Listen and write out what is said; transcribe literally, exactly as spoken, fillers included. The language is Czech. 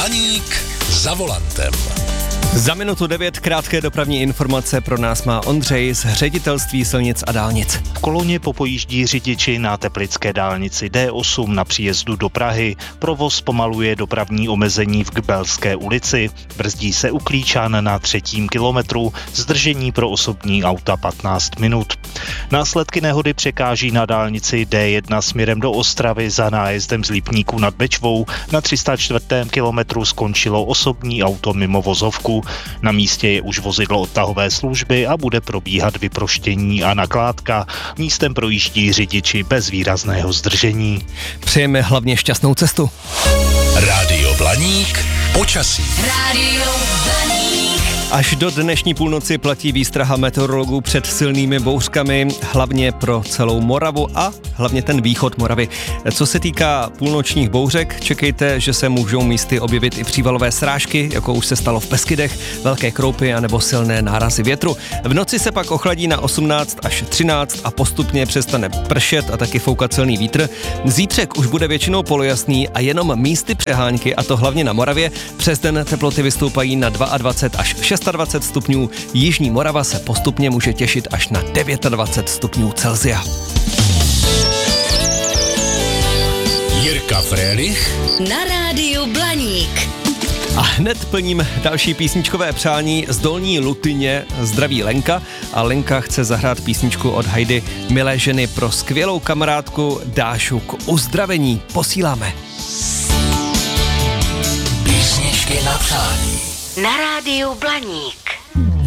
Blaník za volantem. Za minutu devět krátké dopravní informace pro nás má Ondřej z Ředitelství silnic a dálnic. V koloně popojíždí řidiči na teplické dálnici D osm na příjezdu do Prahy. Provoz zpomaluje dopravní omezení v Kbelské ulici. Brzdí se u Klíčan na třetím kilometru. Zdržení pro osobní auta patnáct minut. Následky nehody překáží na dálnici D jedna směrem do Ostravy za nájezdem z Lipníku nad Bečvou. Na tři sta čtvrtém kilometru skončilo osobní auto mimo vozovku. Na místě je už vozidlo odtahové služby a bude probíhat vyproštění a nakládka. Místem projíždí řidiči bez výrazného zdržení. Přejeme hlavně šťastnou cestu. Rádio Blaník počasí. Rádio Blaník. Až do dnešní půlnoci platí výstraha meteorologů před silnými bouřkami, hlavně pro celou Moravu a hlavně ten východ Moravy. Co se týká půlnočních bouřek, čekejte, že se můžou místy objevit i přívalové srážky, jako už se stalo v Beskydech, velké kroupy anebo silné nárazy větru. V noci se pak ochladí na osmnáct až třináct a postupně přestane pršet a taky foukat silný vítr. Zítřek už bude většinou polojasný a jenom místy přehánky, a to hlavně na Moravě. Přes den teploty vystoupají na dvacet dva až dvacet šest stupňů. Jižní Morava se postupně může těšit až na dvacet devět stupňů Celsia. Jirka Frélich Na rádiu Blaník. A hned plním další písničkové přání z Dolní Lutyně. Zdraví Lenka a Lenka chce zahrát písničku od Heidy Milé ženy pro skvělou kamarádku Dášu k uzdravení. Posíláme. Písničky na přání. Na rádiu Blaník.